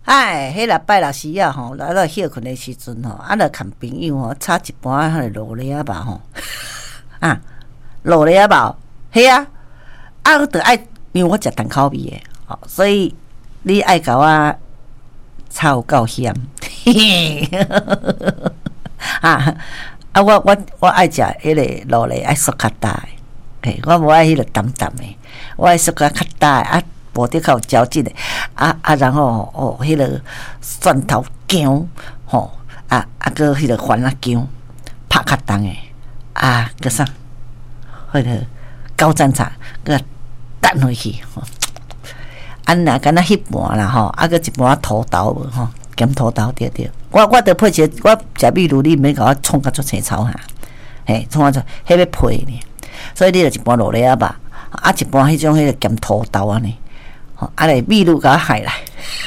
哎，迄礼拜六时啊吼，来到休困的时阵吼，啊，来看朋友吼，炒一盘迄个卤梨仔肉吼，啊，卤梨仔肉，嘿啊，啊，我着爱，因为我食重口味的，吼，所以你爱甲我炒够咸，嘿嘿，啊，啊，我爱食迄个卤梨爱酥较大的，嘿，我无爱迄个淡淡的，我爱酥较大的啊。无得较有嚼劲的，然后哦，迄个蒜头姜，吼，个迄个番仔姜，拍较重的，个啥，迄个高赞茶，个等回去，吼，若敢若迄盘啦，吼，个一盘土豆无，吼，咸土豆对。我得配一个，我食米露，你免甲我创甲做青草哈，嘿，创甲做，迄要配呢，所以你着一盘卤梨仔吧，一盘迄种迄个咸土豆安尼。来秘鲁甲我害来，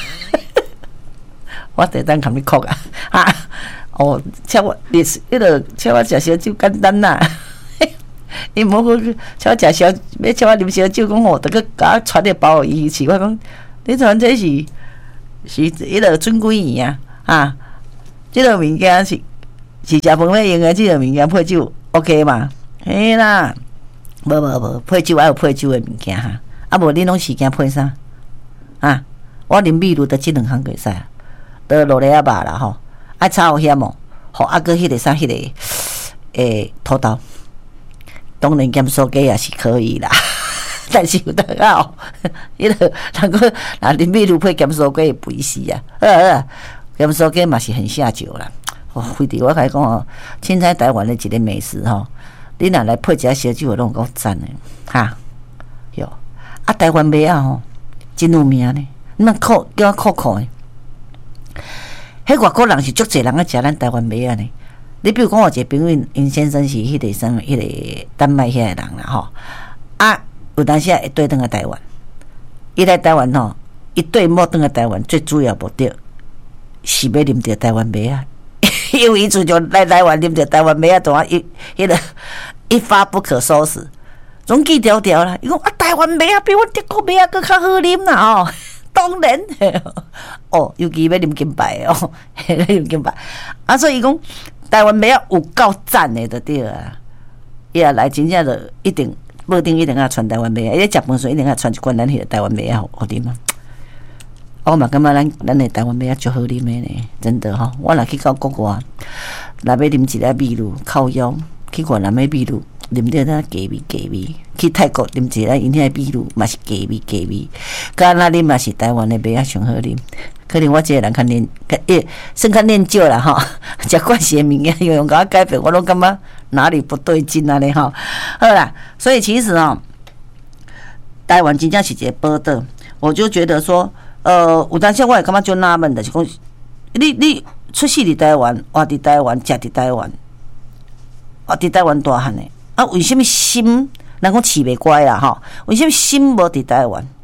我第当含你哭啊！哦，请我你迄个请我食烧酒简单啦，你莫去请我食烧，要请我啉烧酒，讲哦，得去甲我传个包仪器，我讲你传这是迄个准几年啊？即个物件是食饭咧用的，即个物件配酒 OK 嘛？嘿啦，无配酒还有配酒的物件哈，无你拢是惊配啥？我啉米露得即两项过使，得卤梨仔肉啦吼，爱炒咸哦，吼个迄个啥迄个土豆，当然咸酥鸡也是可以啦，但是有得好，迄个人个啉米露配咸酥鸡肥死啊！咸酥鸡嘛是很下酒啦。哦，非得我甲你讲哦，凊彩台湾的一个美食吼，你若来配一下烧酒，拢够赞的哈。哟，台湾妹啊吼。真有名呢，那酷叫我酷的。迄外国人是足侪人啊食咱台湾米啊呢。你比如讲，我一个朋友，因先生是迄个什么，迄个丹麦遐个人啦吼。有当时会对转来台湾，伊来台湾吼，伊对某转来台湾最主要目的是要啉着台湾米啊，因为伊自从来台湾啉着台湾米啊，当迄个一发不可收拾。总记条条啦，伊讲台湾米啊比我德国米啊搁较好啉啦哦，当然哦，尤其要啉金牌哦，啉金牌所以伊讲台湾米啊有够赞的就对啊，伊也来真正就一定无定一定要传台湾米啊，伊咧食饭时一定要传一罐咱迄个台湾米啊互啉啊。我嘛感觉咱的台湾米啊足好啉的呢，真的吼，我若去到国外，若要啉一个米露靠腰，去越南的米露。啉着咱鸡味，去泰国啉一个因遐米露嘛是鸡味，甲那啉嘛是台湾的米啊上好啉。可能我这个人较念，算较念旧啦吼，食惯些物件，用甲我改变，我拢感觉哪里不对劲啊咧吼。好啦，所以其实台湾真正是一个宝岛，我就觉得说，有当时我会感觉就纳闷的，是讲你出世伫台湾，活伫台湾，食伫台湾，活伫台湾大汉的。为什么心人讲饲袂乖啦吼？为什么心无伫台湾？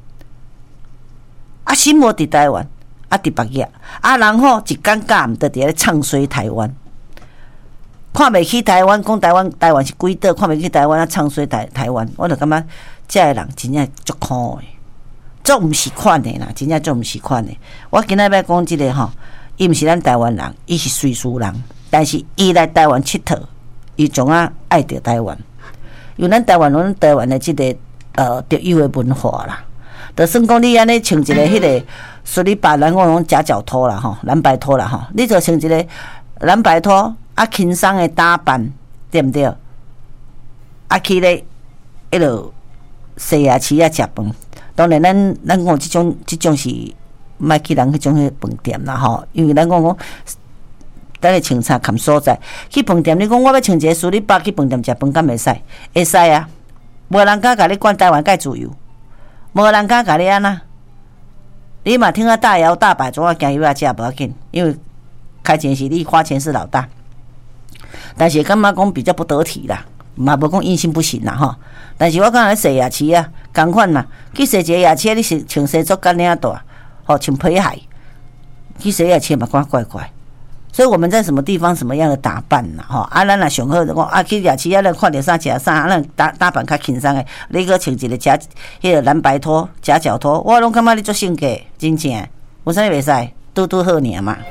心无伫台湾，伫别个人吼一尴尬，毋得伫咧唱衰台湾，看袂起台湾，讲台湾是鬼岛，看袂起台湾唱衰台湾，我就感觉这个人真正足苦的，足毋是款的啦，真正足毋是款的。我今仔要讲即个吼，伊毋是咱台湾人，伊是瑞士人，但是伊来台湾佚佗。伊从爱着台湾，因为咱台湾的即个特有的文化啦，就算讲你安尼穿一个迄个水里白咱讲夹脚拖啦吼，蓝白拖啦吼，你就穿一个蓝白拖轻松的打扮，对毋对？去咧迄落西雅市食饭，当然咱讲即种是莫去人迄种迄饭店啦吼，因为咱讲。等下穿插看所在，去饭店你讲我要穿一个苏里巴去饭店食饭，敢会使？会使啊！无人敢甲你管台湾介自由，无人敢甲你安那。你嘛听大摇大摆，总要行油啊食无要紧，因为开钱是你，花钱是老大。但是感觉讲比较不得体啦，嘛无讲硬性不行啦吼。但是我讲咧洗牙齿啊，共款啦，去洗一个牙齿，你是穿西装干领大，吼穿皮鞋，去洗牙齿嘛怪怪。所以我们在什么地方什么样的打扮啦，吼咱若上好就讲去夜市咱看着啥食啥，咱打扮较轻松的，你搁穿一个迄个蓝白拖、夹脚拖，我拢感觉你做性格真正，有啥袂使？ 拄拄好年嘛。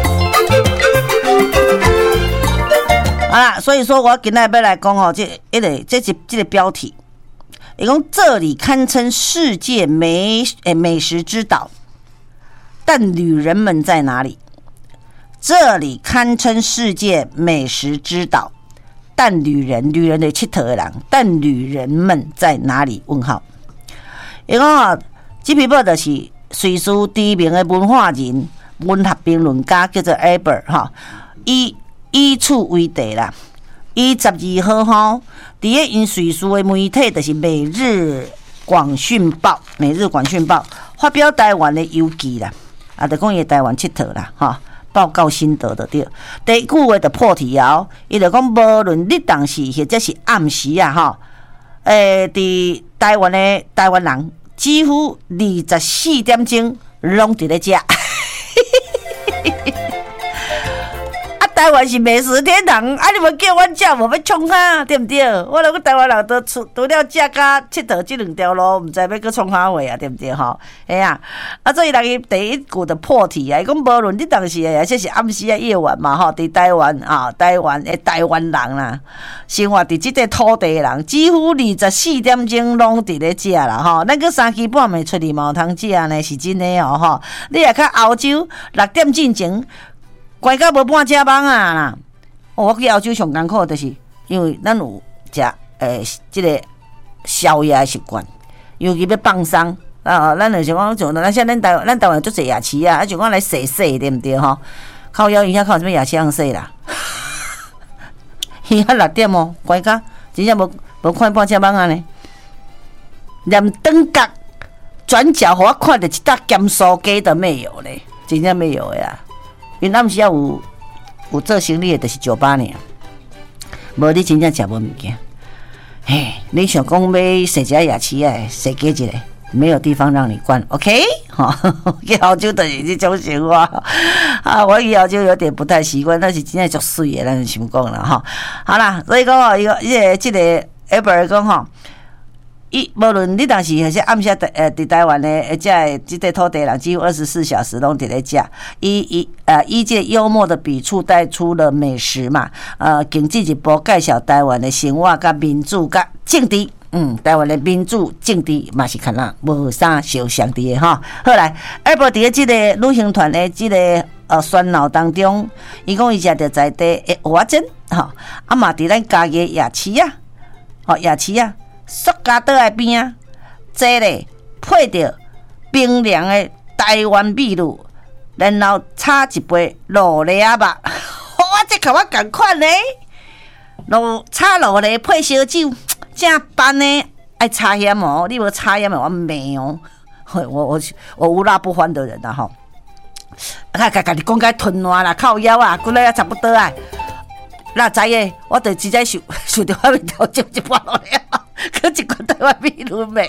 啊，所以说我今天要来讲哦，这个标题，伊讲这里堪称世界美食之岛，但旅人们在哪里？这里堪称世界美食之岛，但旅人的佚佗的人，但旅人们在哪里？问号。伊讲哦，这篇报道是瑞士知名的文化人、文学评论家叫做 Albert 哈，以此为题啦。伊12号吼，伫个因瑞士的媒体就是《每日广讯报》发表台湾的游记啦，啊，就讲伊台湾佚佗啦，哈，报告心得的对。第一句话就破题哦，伊就讲无论日当时或者是暗时啊，哈，伫台湾人几乎24点钟拢伫咧食。台湾是美食天堂，啊！你们叫阮食，无要创啥，对不对？我两个台湾人都除了食甲佚佗这两条路，唔知要去创啥话啊，对不对？吼，哎呀，所以人伊第一句的破题啊，伊讲无论你当时啊，这是暗时啊夜晚嘛，吼，伫台湾啊，台湾人啦，生活伫这块土地的人，几乎24点钟拢伫咧食啦，吼，咱个3更半暝出去嘛有通食呢，是真的哦，吼。你也较欧洲6点进前。关到无半只梦啊啦！我去澳洲上艰苦，就是因为咱有食即个宵夜的习惯，尤其要放松啊，咱就想讲像咱现在咱台湾做夜市啊，就讲来洗洗对毋对吼？靠腰伊遐靠什么夜市通洗啦？伊遐6点哦，关到真正无看半只梦啊呢！连灯角转角，互我看到一搭咸酥鸡都没有咧，真正没有呀。因暗时有做生意的，就是酒吧呢。无你真正食无物件。嘿，你想讲要踅一下夜市啊，踅几一个，没有地方让你逛 ，OK？ 哈，去澳洲就是这种生活啊。我去澳洲有点不太习惯，但是真正足水的，咱就想讲啦哈。好啦，所以讲哦，这个 Albert 讲吼。无论你当时还是暗时伫台湾的这块土地人，几乎24小时拢伫咧食。以这幽默的笔触带出了美食嘛，经济日报介绍台湾的生活甲民主甲政治，台湾的民主政治嘛是看啦无啥相像的哈。好来，二伯伫这个旅行团的这个喧闹当中，伊讲伊食着在地的蚵仔煎哈，啊嘛伫咱家己夜市啊，夜市啊。塑胶袋的边啊，这咧配着冰凉的台湾秘鲁，然后炒一杯卤梨仔肉，我这甲我同款咧，炒卤梨配烧酒，正班呢爱插盐哦，你无插盐的我美哦，我无辣不欢的人啊吼，甲你讲个吞烂啦，靠腰啊，过来啊差不多啊，那知个我就直接受着我面头接一包落来。可一罐台湾秘鲁味，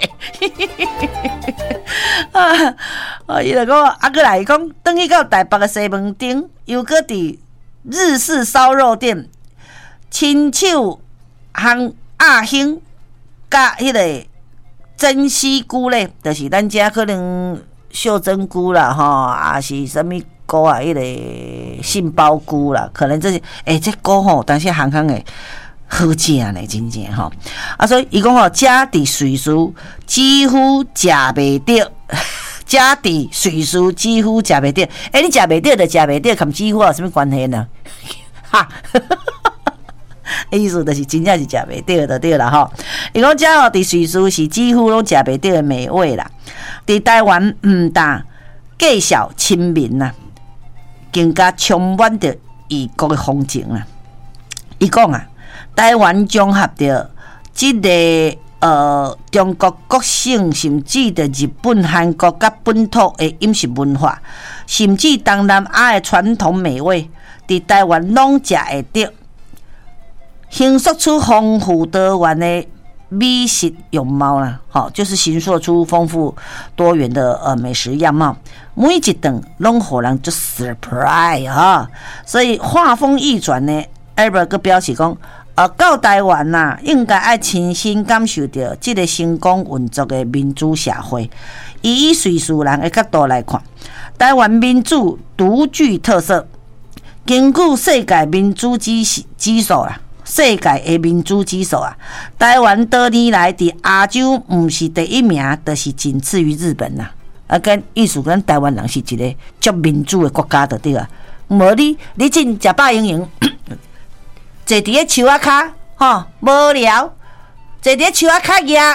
伊就讲过来讲，等去到台北的西门町，又搁伫日式烧肉店，亲手烘鸭胸，甲迄个珍稀菇咧，就是咱遮可能秀珍菇啦，吼，也是什么菇啊，迄个杏鲍菇啦，可能这是这菇吼，当时烘的。好食呢，真正吼所以伊讲遮伫瑞士几乎食袂着，遮伫瑞士几乎食袂着。你食袂着就食袂着，跟几乎有啥物关系呢？哈，意思就是真正是食袂着就对啦吼。伊讲遮伫瑞士是几乎拢食袂着的美味啦。伫台湾当介绍亲民啦，更加充满着异国的风情啦。伊讲台湾综合着这个中国国性，甚至的日本、韩国甲本土的饮食文化，甚至东南亚的传统美味，伫台湾拢食会着，形塑出丰富多元的美食样貌啦。就是形塑出丰富多元的美食样貌，每一顿拢互人就 surprise 哈。所以话锋一转呢 ，Albert 个表示讲。到台湾呐，应该爱亲身感受到这个成功运作的民主社会。以瑞士人的角度来看， 台湾民主独具特色。根据世界民主指数啊，世界的民主指数啊，台湾多年来伫亚洲毋是第一名，就是仅次于日本啦。跟意思咱台湾人是一个足民主的国家就对啊。无你真食饱盈盈，坐伫咧树仔骹吼无聊，坐伫咧树仔骹野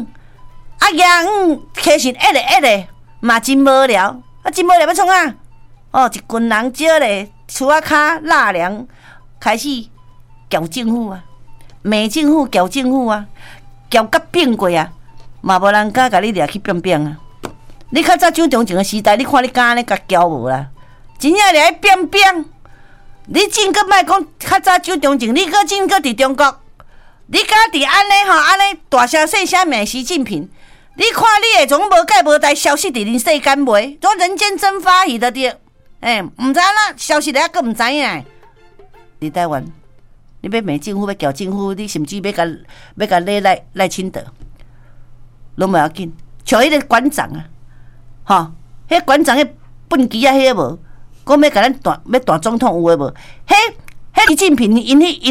起身一个嘛真无聊，真无聊要创啊？哦，一群人招咧。厝仔骹纳凉，开始撬政府啊，骂政府、撬政府啊，撬甲变过啊，嘛无人敢甲你掠去变变啊！你较早蒋中正的时代，你看你敢安尼甲撬无啦？真正掠去变变，你真个莫讲较早蒋中正，你个真个伫中国，你敢伫安尼吼安尼大声细声骂习近平？你看你会总无解无代消息伫恁世间袂？种人间蒸发去的对。毋知影消息了，佫毋知影。伫台湾，你要骂政府，要撬政府，你甚至要甲赖清德，拢无要紧。像迄个馆长啊，吼，迄馆长迄笨鸡啊，迄个无，讲要甲咱要当总统有诶无？迄习近平因